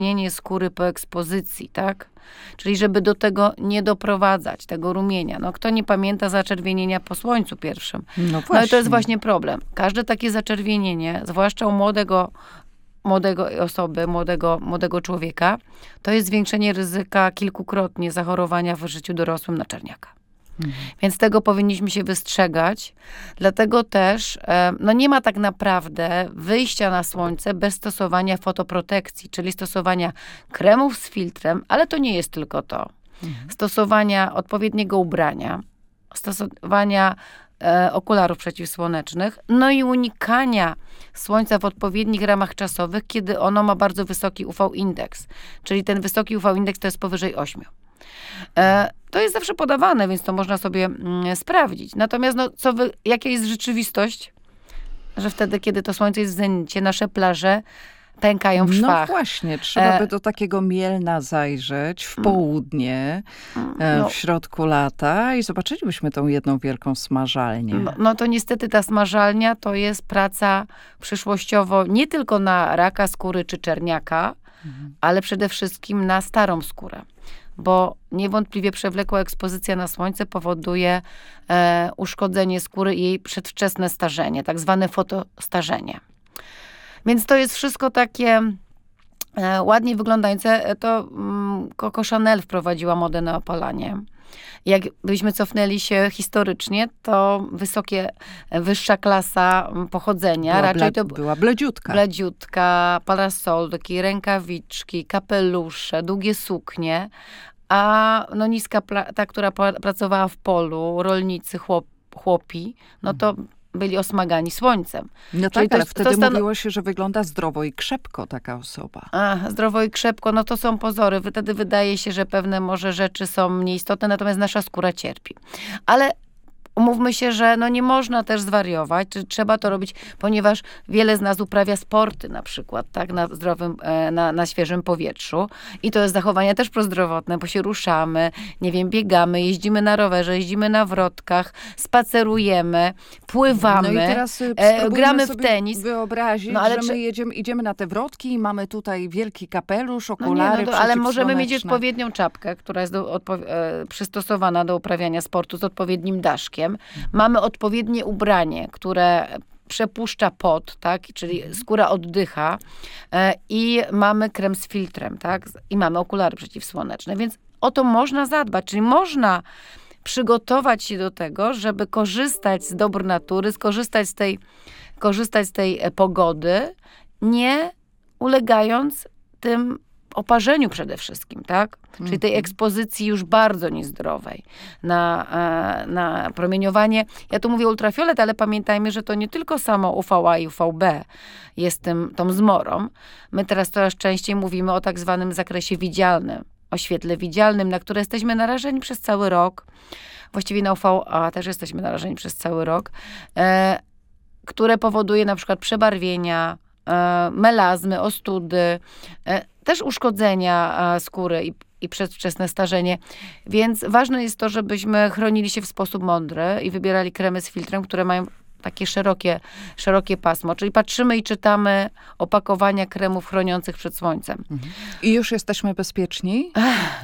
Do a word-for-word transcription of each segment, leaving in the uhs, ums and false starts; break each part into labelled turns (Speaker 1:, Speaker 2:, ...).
Speaker 1: zaczerwienienie skóry po ekspozycji, tak? Czyli żeby do tego nie doprowadzać, tego rumienia. No kto nie pamięta zaczerwienienia po słońcu pierwszym?
Speaker 2: No,
Speaker 1: no i to jest właśnie problem. Każde takie zaczerwienienie, zwłaszcza u młodego młodego osoby, młodego, młodego człowieka, to jest zwiększenie ryzyka kilkukrotnie zachorowania w życiu dorosłym na czerniaka. Mhm. Więc tego powinniśmy się wystrzegać. Dlatego też no nie ma tak naprawdę wyjścia na słońce bez stosowania fotoprotekcji, czyli stosowania kremów z filtrem, ale to nie jest tylko to. Mhm. Stosowania odpowiedniego ubrania, stosowania e, okularów przeciwsłonecznych, no i unikania słońca w odpowiednich ramach czasowych, kiedy ono ma bardzo wysoki U V indeks. Czyli ten wysoki U V indeks to jest powyżej ośmiu. E, to jest zawsze podawane, więc to można sobie mm, sprawdzić. Natomiast no, co wy, jaka jest rzeczywistość? Że wtedy, kiedy to słońce jest w zenicie, nasze plaże pękają w szwach.
Speaker 2: No właśnie, trzeba by do takiego Mielna zajrzeć w południe, no, w środku lata i zobaczylibyśmy tą jedną wielką smażalnię.
Speaker 1: No, no to niestety ta smażalnia to jest praca przyszłościowo nie tylko na raka skóry czy czerniaka, mhm. ale przede wszystkim na starą skórę. Bo niewątpliwie przewlekła ekspozycja na słońce powoduje e, uszkodzenie skóry i jej przedwczesne starzenie, tak zwane fotostarzenie. Więc to jest wszystko takie e, ładnie wyglądające. To mm, Coco Chanel wprowadziła modę na opalanie. Jakbyśmy cofnęli się historycznie, to wysokie, wyższa klasa pochodzenia.
Speaker 2: Była,
Speaker 1: raczej
Speaker 2: ble,
Speaker 1: to
Speaker 2: była bledziutka.
Speaker 1: Bledziutka, parasolki, rękawiczki, kapelusze, długie suknie. A no niska, ta, która pracowała w polu, rolnicy, chłop, chłopi, no to byli osmagani słońcem.
Speaker 2: No
Speaker 1: Czyli
Speaker 2: tak,
Speaker 1: to,
Speaker 2: ale wtedy
Speaker 1: to stan...
Speaker 2: mówiło się, że wygląda zdrowo i krzepko taka osoba.
Speaker 1: A, zdrowo i krzepko, no to są pozory. Wtedy wydaje się, że pewne może rzeczy są mniej istotne, natomiast nasza skóra cierpi. Ale umówmy się, że no nie można też zwariować, czy trzeba to robić, ponieważ wiele z nas uprawia sporty na przykład, tak, na zdrowym, na, na świeżym powietrzu. I to jest zachowanie też prozdrowotne, bo się ruszamy, nie wiem, biegamy, jeździmy na rowerze, jeździmy na wrotkach, spacerujemy, pływamy,
Speaker 2: no i teraz
Speaker 1: e, gramy w tenis.
Speaker 2: Wyobrazić, no, ale że my jedziemy, idziemy na te wrotki i mamy tutaj wielki kapelusz, okulary,
Speaker 1: no nie, no to, ale możemy mieć odpowiednią czapkę, która jest do, odpo- e, przystosowana do uprawiania sportu z odpowiednim daszkiem. Mamy odpowiednie ubranie, które przepuszcza pot, tak, czyli skóra oddycha e, i mamy krem z filtrem, tak, i mamy okulary przeciwsłoneczne, więc o to można zadbać, czyli można przygotować się do tego, żeby korzystać z dóbr natury, skorzystać z tej, korzystać z tej pogody, nie ulegając tym oparzeniu przede wszystkim, tak? Mm. Czyli tej ekspozycji już bardzo niezdrowej na, na promieniowanie. Ja tu mówię ultrafiolet, ale pamiętajmy, że to nie tylko samo U V A i U V B jest tym, tą zmorą. My teraz coraz częściej mówimy o tak zwanym zakresie widzialnym, o świetle widzialnym, na które jesteśmy narażeni przez cały rok. Właściwie na U V A też jesteśmy narażeni przez cały rok, e, które powoduje na przykład przebarwienia, e, melazmy, ostudy, e, też uszkodzenia skóry i, i przedwczesne starzenie. Więc ważne jest to, żebyśmy chronili się w sposób mądry i wybierali kremy z filtrem, które mają takie szerokie, szerokie pasmo. Czyli patrzymy i czytamy opakowania kremów chroniących przed słońcem.
Speaker 2: Mhm. I już jesteśmy bezpieczni?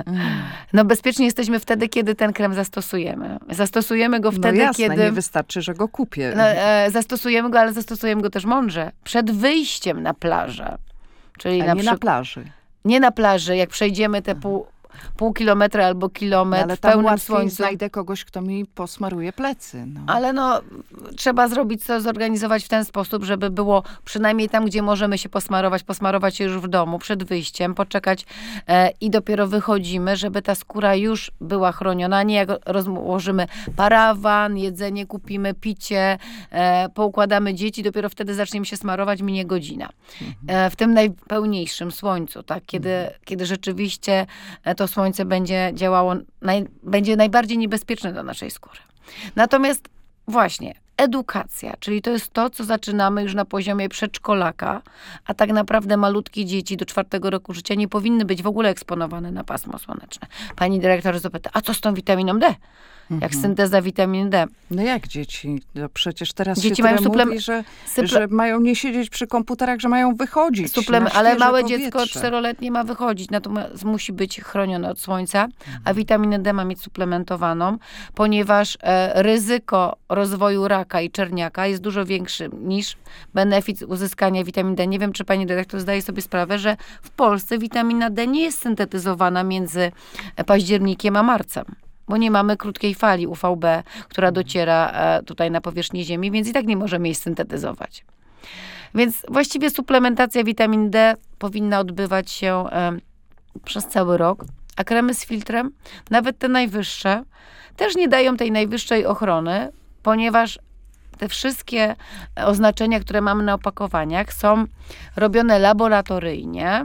Speaker 1: No bezpieczni jesteśmy wtedy, kiedy ten krem zastosujemy. Zastosujemy go wtedy,
Speaker 2: no jasne,
Speaker 1: kiedy...
Speaker 2: nie wystarczy, że go kupię.
Speaker 1: No, e, zastosujemy go, ale zastosujemy go też mądrze. Przed wyjściem na plażę. Czyli
Speaker 2: A
Speaker 1: na
Speaker 2: nie
Speaker 1: przy...
Speaker 2: na plaży.
Speaker 1: Nie na plaży, jak przejdziemy te pół, pół kilometra albo kilometr
Speaker 2: no, ale
Speaker 1: w pełnym
Speaker 2: słońcu. Ale
Speaker 1: znajdę
Speaker 2: kogoś, kto mi posmaruje plecy. No.
Speaker 1: Ale no, trzeba zrobić to, zorganizować w ten sposób, żeby było przynajmniej tam, gdzie możemy się posmarować, posmarować się już w domu, przed wyjściem, poczekać e, i dopiero wychodzimy, żeby ta skóra już była chroniona, a nie jak rozłożymy parawan, jedzenie kupimy, picie, e, poukładamy dzieci, dopiero wtedy zaczniemy się smarować, minie godzina. E, w tym najpełniejszym słońcu, tak, kiedy, mhm. kiedy rzeczywiście to słońce będzie działało, naj, będzie najbardziej niebezpieczne dla naszej skóry. Natomiast właśnie edukacja, czyli to jest to, co zaczynamy już na poziomie przedszkolaka, a tak naprawdę malutkie dzieci do czwartego roku życia nie powinny być w ogóle eksponowane na pasmo słoneczne. Pani dyrektor zapyta, a co z tą witaminą D? mhm. jak synteza witaminy D.
Speaker 2: No jak dzieci? No przecież teraz
Speaker 1: dzieci
Speaker 2: się
Speaker 1: mają
Speaker 2: tyle
Speaker 1: suplem-
Speaker 2: mówi, że,
Speaker 1: Suple-
Speaker 2: że mają nie siedzieć przy komputerach, że mają wychodzić
Speaker 1: Suplem-
Speaker 2: na
Speaker 1: ale
Speaker 2: świeże
Speaker 1: małe
Speaker 2: powietrze.
Speaker 1: dziecko czteroletnie ma wychodzić, natomiast musi być chronione od słońca, mhm. a witaminę D ma mieć suplementowaną, ponieważ e, ryzyko rozwoju raka i czerniaka jest dużo większy niż benefit uzyskania witaminy D. Nie wiem, czy pani dyrektor zdaje sobie sprawę, że w Polsce witamina D nie jest syntetyzowana między październikiem a marcem, bo nie mamy krótkiej fali U V B, która dociera e, tutaj na powierzchnię Ziemi, więc i tak nie możemy jej syntetyzować. Więc właściwie suplementacja witaminy D powinna odbywać się e, przez cały rok, a kremy z filtrem, nawet te najwyższe, też nie dają tej najwyższej ochrony, ponieważ te wszystkie oznaczenia, które mamy na opakowaniach, są robione laboratoryjnie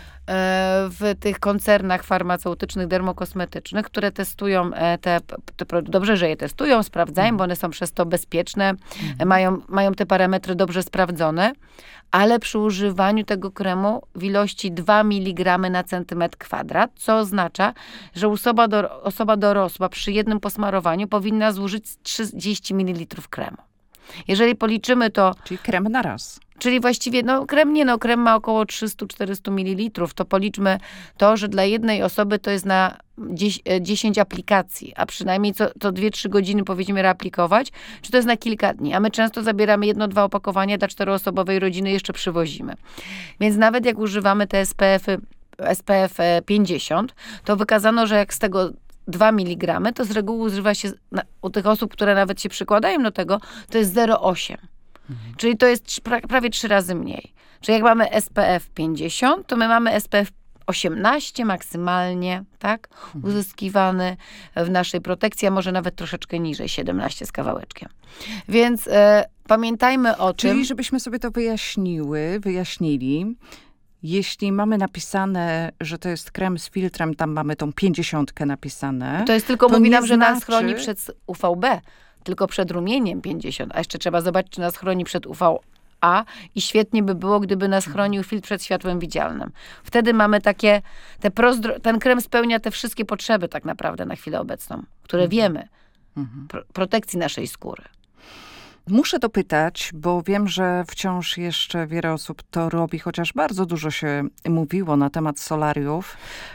Speaker 1: w tych koncernach farmaceutycznych, dermokosmetycznych, które testują te, te produkty. Dobrze, że je testują, sprawdzają, bo one są przez to bezpieczne, mhm. mają, mają te parametry dobrze sprawdzone, ale przy używaniu tego kremu w ilości dwa miligramy na centymetr kwadrat, co oznacza, że osoba, do, osoba dorosła przy jednym posmarowaniu powinna zużyć trzydzieści mililitrów kremu. Jeżeli policzymy to...
Speaker 2: Czyli krem na raz.
Speaker 1: Czyli właściwie, no krem nie, no krem ma około trzysta czterysta mililitrów, to policzmy to, że dla jednej osoby to jest na dziesięć aplikacji, a przynajmniej co, co dwie trzy godziny powinniśmy reaplikować, czy to jest na kilka dni, a my często zabieramy jedno, dwa opakowania dla czteroosobowej rodziny, jeszcze przywozimy. Więc nawet jak używamy te S P F-y, S P F pięćdziesiąt, to wykazano, że jak z tego dwa miligramy, to z reguły używa się na, u tych osób, które nawet się przykładają do tego, to jest zero przecinek osiem. Mhm. Czyli to jest pra, prawie trzy razy mniej. Czyli jak mamy S P F pięćdziesiąt, to my mamy S P F osiemnaście maksymalnie, tak? Mhm. Uzyskiwany w naszej protekcji, a może nawet troszeczkę niżej, siedemnaście z kawałeczkiem. Więc e, pamiętajmy o
Speaker 2: Czyli,
Speaker 1: tym...
Speaker 2: Czyli żebyśmy sobie to wyjaśniły, wyjaśnili, jeśli mamy napisane, że to jest krem z filtrem, tam mamy tą pięćdziesiątkę napisane.
Speaker 1: To jest tylko, mówi nam, że
Speaker 2: znaczy...
Speaker 1: nas chroni przed U V B, tylko przed rumieniem pięćdziesiąt, a jeszcze trzeba zobaczyć, czy nas chroni przed U V A i świetnie by było, gdyby nas chronił filtr przed światłem widzialnym. Wtedy mamy takie, te prozdro... ten krem spełnia te wszystkie potrzeby tak naprawdę na chwilę obecną, które mhm. wiemy, mhm. Pro, protekcji naszej skóry.
Speaker 2: Muszę dopytać, bo wiem, że wciąż jeszcze wiele osób to robi, chociaż bardzo dużo się mówiło na temat solariów,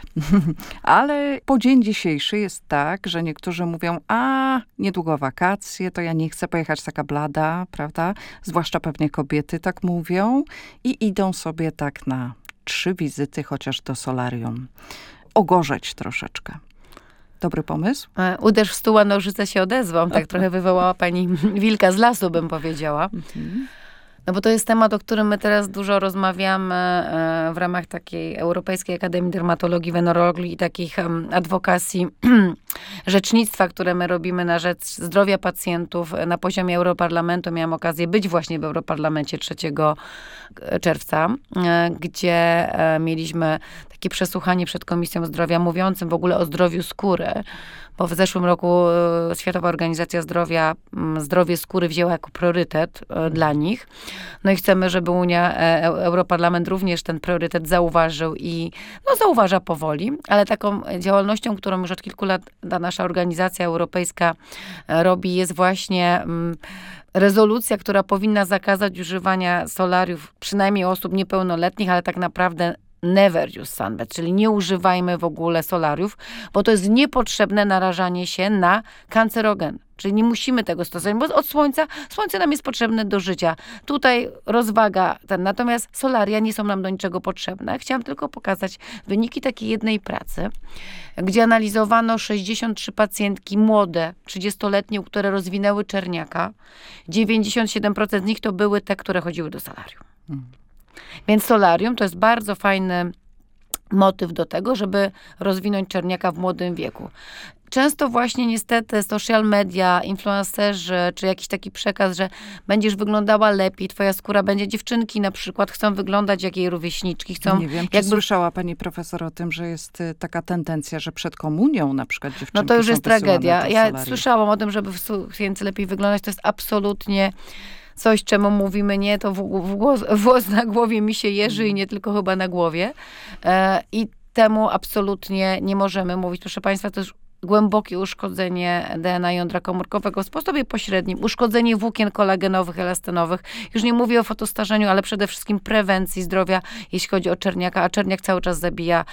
Speaker 2: ale po dzień dzisiejszy jest tak, że niektórzy mówią, a niedługo wakacje, to ja nie chcę pojechać taka blada, prawda? Zwłaszcza pewnie kobiety tak mówią i idą sobie tak na trzy wizyty chociaż do solarium. Ogorzeć troszeczkę. Dobry pomysł?
Speaker 1: Uderz w stół, a nożyce się odezwą. Tak trochę wywołała pani wilka z lasu, bym powiedziała. Mhm. No bo to jest temat, o którym my teraz dużo rozmawiamy w ramach takiej Europejskiej Akademii Dermatologii, Wenerologii i takich adwokacji, rzecznictwa, które my robimy na rzecz zdrowia pacjentów na poziomie Europarlamentu. Miałam okazję być właśnie w Europarlamencie trzeciego czerwca, gdzie mieliśmy takie przesłuchanie przed Komisją Zdrowia mówiącym w ogóle o zdrowiu skóry, bo w zeszłym roku Światowa Organizacja Zdrowia zdrowie skóry wzięła jako priorytet dla nich. No i chcemy, żeby Unia, Europarlament również ten priorytet zauważył i no zauważa powoli, ale taką działalnością, którą już od kilku lat ta nasza organizacja europejska robi, jest właśnie rezolucja, która powinna zakazać używania solariów przynajmniej osób niepełnoletnich, ale tak naprawdę never use sunbed, czyli nie używajmy w ogóle solariów, bo to jest niepotrzebne narażanie się na kancerogen. Czyli nie musimy tego stosować, bo od słońca, słońce nam jest potrzebne do życia. Tutaj rozwaga ten, natomiast solaria nie są nam do niczego potrzebne. Chciałam tylko pokazać wyniki takiej jednej pracy, gdzie analizowano sześćdziesiąt trzy pacjentki młode, trzydziestoletnie, które rozwinęły czerniaka. dziewięćdziesiąt siedem procent z nich to były te, które chodziły do solarium. Hmm. Więc solarium to jest bardzo fajny motyw do tego, żeby rozwinąć czerniaka w młodym wieku. Często właśnie niestety social media, influencerzy, czy jakiś taki przekaz, że będziesz wyglądała lepiej, twoja skóra będzie, dziewczynki na przykład chcą wyglądać jak jej rówieśniczki. Chcą
Speaker 2: nie wiem, czy jakby... słyszała pani profesor o tym, że jest taka tendencja, że przed komunią na przykład dziewczynki
Speaker 1: No to już
Speaker 2: są
Speaker 1: jest tragedia. Ja
Speaker 2: solarium.
Speaker 1: Słyszałam o tym, żeby w sukience lepiej wyglądać. To jest absolutnie coś, czemu mówimy nie, to włos, włos na głowie mi się jeży i nie tylko chyba na głowie. E, I temu absolutnie nie możemy mówić. Proszę państwa, to już głębokie uszkodzenie D N A jądra komórkowego w sposobie pośrednim, uszkodzenie włókien kolagenowych, elastynowych. Już nie mówię o fotostarzeniu, ale przede wszystkim prewencji zdrowia, jeśli chodzi o czerniaka, a czerniak cały czas zabija